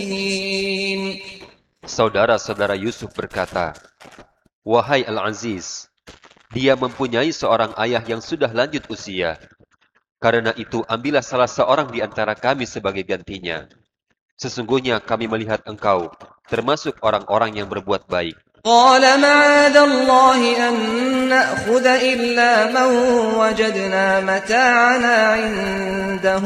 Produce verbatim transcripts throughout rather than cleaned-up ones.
Saudara-saudara Yusuf berkata, "Wahai Al-Aziz, dia mempunyai seorang ayah yang sudah lanjut usia. Karena itu ambillah salah seorang di antara kami sebagai gantinya. Sesungguhnya kami melihat engkau termasuk orang-orang yang berbuat baik." قال معاذ الله أن نأخذ إلا من وجدنا متاعنا عنده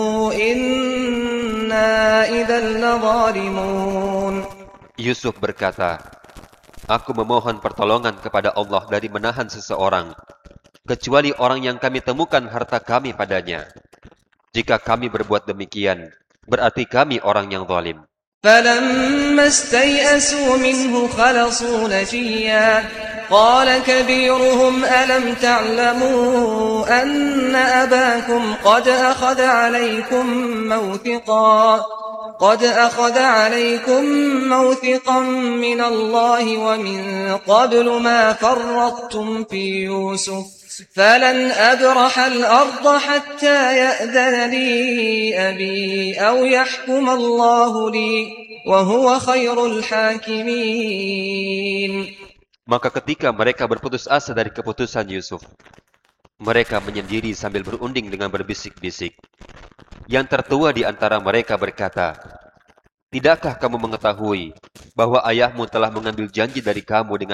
إنا إذا لظالمون. Yusuf berkata, "Aku memohon pertolongan kepada Allah dari menahan seseorang, kecuali orang yang kami temukan harta kami padanya. Jika kami berbuat demikian, berarti kami orang yang zalim." فلما استيئسوا منه خلصوا نجيا قال كبيرهم ألم تعلموا أن أباكم قد أخذ عليكم موثقا قد أخذ عليكم موثقا من الله ومن قبل ما فرطتم في يوسف فلن أبرح الأرض حتى يأذن لي أبي أو يحكم الله لي وهو خير الحاكمين. Maka ketika mereka berputus asa dari keputusan Yusuf, mereka menyendiri sambil berunding dengan berbisik-bisik. Yang tertua di antara mereka berkata, "Tidakkah kamu mengetahui bahwa ayahmu telah mengambil janji dari kamu dengan